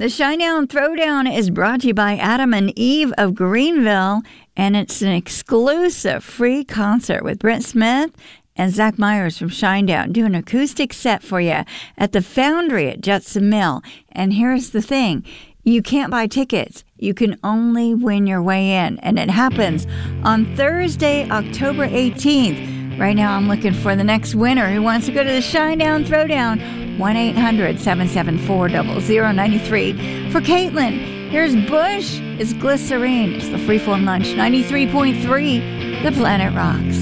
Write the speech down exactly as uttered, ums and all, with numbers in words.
The Shinedown Throwdown is brought to you by Adam and Eve of Greenville, and it's an exclusive free concert with Brent Smith and Zach Myers from Shinedown. Do an acoustic set for you at the Foundry at Judson Mill. And here's the thing. You can't buy tickets. You can only win your way in. And it happens on Thursday, October eighteenth. Right now, I'm looking for the next winner who wants to go to the Shinedown Throwdown. one eight hundred seven seven four zero zero nine three. For Caitlin, here's Bush. It's Glycerine. It's the Freeform Lunch ninety-three point three. The Planet Rocks.